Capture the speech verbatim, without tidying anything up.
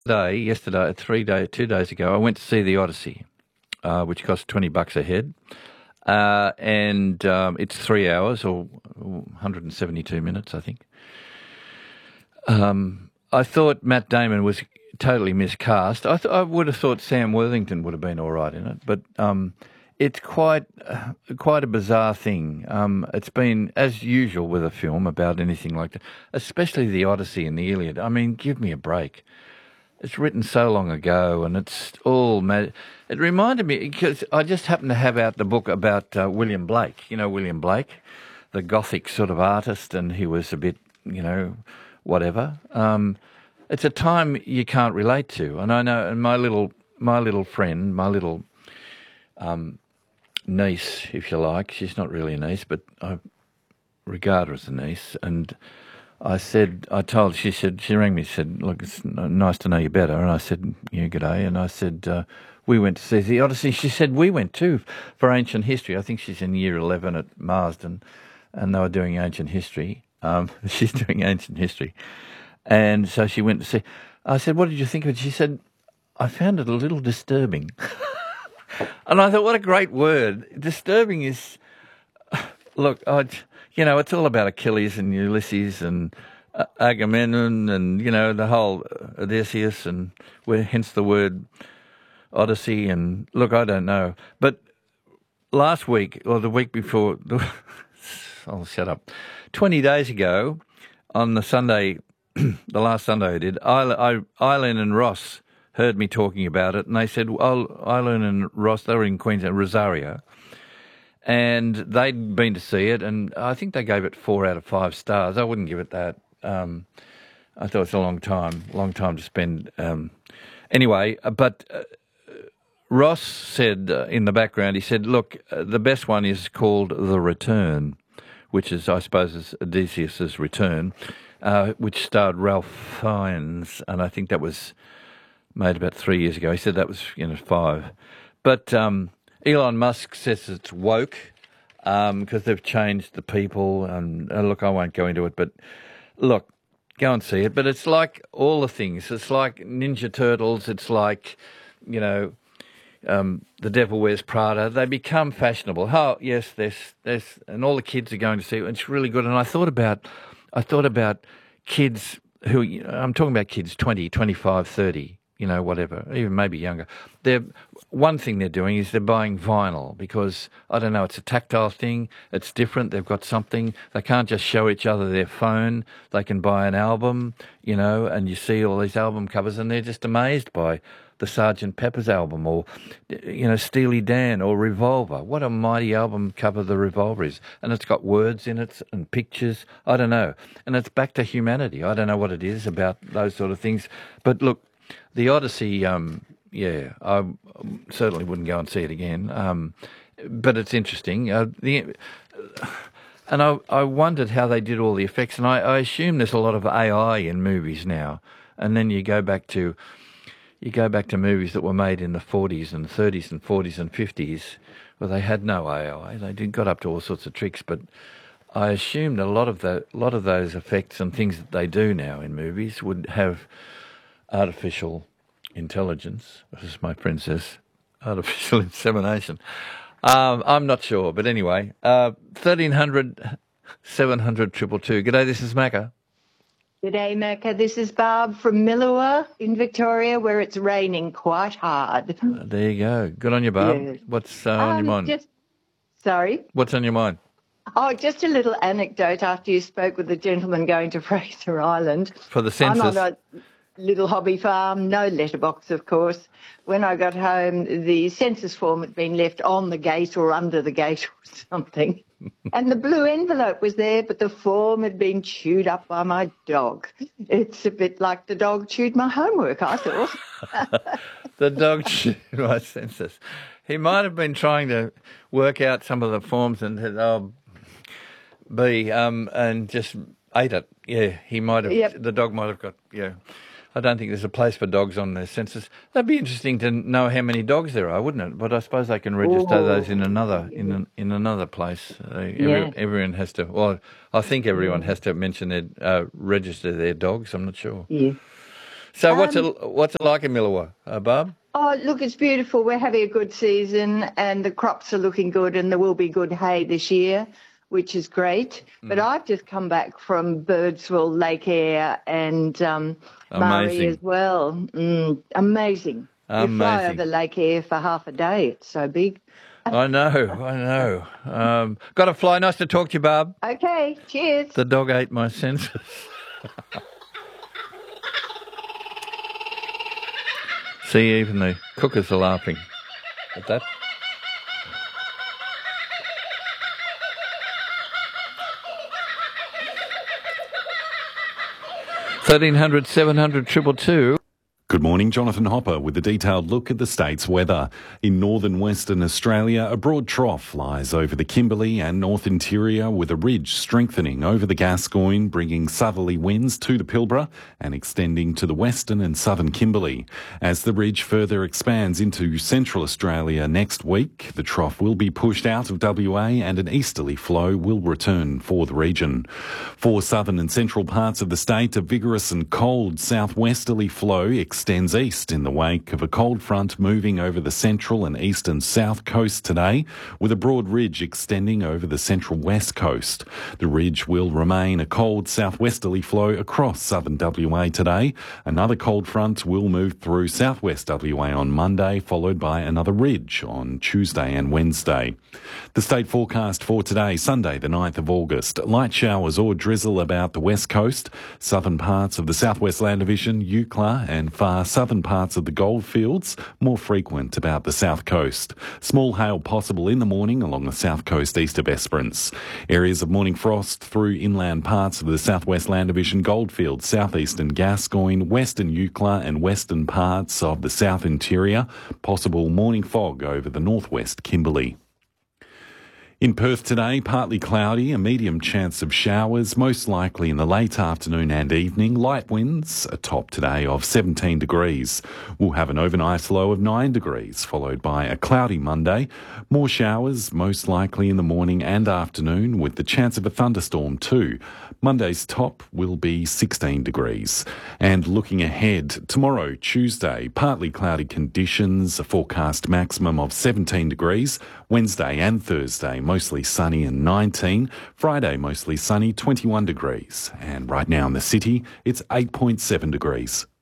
Day, yesterday, three day, two days ago, I went to see the Odyssey, uh, which cost twenty bucks a head, uh, and um, it's three hours or one hundred and seventy-two minutes, I think. Um, I thought Matt Damon was totally miscast. I, th- I would have thought Sam Worthington would have been all right in it, but um, it's quite uh, quite a bizarre thing. Um, it's been, as usual with a film about anything like that, especially the Odyssey and the Iliad. I mean, give me a break. It's written so long ago, and it's all mad. It reminded me, because I just happened to have out the book about uh, William Blake. You know William Blake, the Gothic sort of artist, and he was a bit, you know, whatever. Um, it's a time you can't relate to, and I know. And my little, my little friend, my little um, niece, if you like. She's not really a niece, but I regard her as a niece, and I said, I told, she said, she rang me, said, look, it's nice to know you better. And I said, yeah, good day. And I said, uh, we went to see the Odyssey. She said, we went too for ancient history. I think she's in year eleven at Marsden, and they were doing ancient history. Um, she's doing ancient history. And so she went to see. I said, what did you think of it? She said, I found it a little disturbing. And I thought, what a great word. Disturbing is, look, I, you know, it's all about Achilles and Ulysses and uh, Agamemnon and, you know, the whole Odysseus, and where, hence the word Odyssey. And look, I don't know. But last week, or the week before, I'll shut up, twenty days ago, on the Sunday, the last Sunday I did, I, I, Eileen and Ross heard me talking about it, and they said, well, Eileen and Ross, they were in Queensland, Rosario, and they'd been to see it, and I think they gave it four out of five stars. I wouldn't give it that. Um, I thought it's a long time, long time to spend. Um, anyway, uh, but uh, Ross said uh, in the background, he said, look, uh, the best one is called The Return, which is, I suppose, is Odysseus's Return, uh, which starred Ralph Fiennes, and I think that was made about three years ago. He said that was, you know, five. But um, Elon Musk says it's woke because um, they've changed the people. And uh, look, I won't go into it, but look, go and see it. But it's like all the things. It's like Ninja Turtles. It's like, you know, um, The Devil Wears Prada. They become fashionable. Oh, yes, there's, there's, and all the kids are going to see it. It's really good. And I thought about, I thought about kids who, you know, I'm talking about kids twenty, twenty-five, thirty. You know, whatever, even maybe younger. They're, one thing they're doing is they're buying vinyl because, I don't know, it's a tactile thing. It's different. They've got something. They can't just show each other their phone. They can buy an album, you know, and you see all these album covers and they're just amazed by the Sergeant Pepper's album or, you know, Steely Dan or Revolver. What a mighty album cover the Revolver is. And it's got words in it and pictures. I don't know. And it's back to humanity. I don't know what it is about those sort of things. But look, the Odyssey, um, yeah, I certainly wouldn't go and see it again. Um, but it's interesting. Uh, the, and I, I wondered how they did all the effects. And I, I assume there's a lot of A I in movies now. And then you go back to you go back to movies that were made in the forties and thirties and forties and fifties, where they had no A I. They did got up to all sorts of tricks, but I assumed a lot of the lot of those effects and things that they do now in movies would have artificial intelligence, as my friend says, artificial insemination. Um, I'm not sure, but anyway, uh, thirteen hundred, seven hundred, two two two. G'day, this is Macca. G'day, Macca. This is Barb from Millawa in Victoria, where it's raining quite hard. Uh, there you go. Good on you, Barb. Yes. What's uh, on um, your mind? Just, sorry? What's on your mind? Oh, just a little anecdote after you spoke with the gentleman going to Fraser Island. For the census? I'm on a little hobby farm, no letterbox, of course. When I got home, the census form had been left on the gate or under the gate or something. And the blue envelope was there, but the form had been chewed up by my dog. It's a bit like the dog chewed my homework, I thought. The dog chewed my census. He might have been trying to work out some of the forms and said, oh, B, um, and just ate it. Yeah, he might have, yep. The dog might have got, yeah. I don't think there's a place for dogs on the census. That'd be interesting to know how many dogs there are, wouldn't it? But I suppose they can register Ooh. those in another in an, in another place. Uh, every, yeah. Everyone has to. Well, I think everyone has to mention their uh, register their dogs. I'm not sure. Yeah. So what's Um, it what's it like in Millawa, uh, Barb? Oh, look, it's beautiful. We're having a good season and the crops are looking good and there will be good hay this year, which is great. But I've just come back from Birdsville, Lake Eyre and um, Murray Amazing. as well. Mm, amazing. We fly Amazing. over Lake Eyre for half a day. It's so big. I know, I know. Um, got to fly. Nice to talk to you, Barb. Okay, cheers. The dog ate my senses. See, even the cookers are laughing at that. thirteen hundred, seven hundred, triple two. Good morning, Jonathan Hopper with a detailed look at the state's weather. In northern Western Australia, a broad trough lies over the Kimberley and North Interior with a ridge strengthening over the Gascoyne, bringing southerly winds to the Pilbara and extending to the western and southern Kimberley. As the ridge further expands into central Australia next week, the trough will be pushed out of W A and an easterly flow will return for the region. For southern and central parts of the state, a vigorous and cold southwesterly flow extends extends east in the wake of a cold front moving over the central and eastern south coast today, with a broad ridge extending over the central west coast. The ridge will remain a cold southwesterly flow across southern W A today. Another cold front will move through southwest W A on Monday, followed by another ridge on Tuesday and Wednesday. The state forecast for today, Sunday the ninth of August, light showers or drizzle about the west coast, southern parts of the southwest land division, Eucla and far southern parts of the goldfields, more frequent about the south coast. Small hail possible in the morning along the south coast east of Esperance. Areas of morning frost through inland parts of the southwest land division, goldfields, southeastern Gascoyne, western Eucla and western parts of the south interior. Possible morning fog over the northwest Kimberley. In Perth today, partly cloudy, a medium chance of showers, most likely in the late afternoon and evening. Light winds, a top today of seventeen degrees. We'll have an overnight low of nine degrees, followed by a cloudy Monday. More showers, most likely in the morning and afternoon, with the chance of a thunderstorm too. Monday's top will be sixteen degrees. And looking ahead, tomorrow, Tuesday, partly cloudy conditions, a forecast maximum of seventeen degrees. Wednesday and Thursday, mostly sunny and nineteen. Friday, mostly sunny, twenty-one degrees. And right now in the city, it's eight point seven degrees.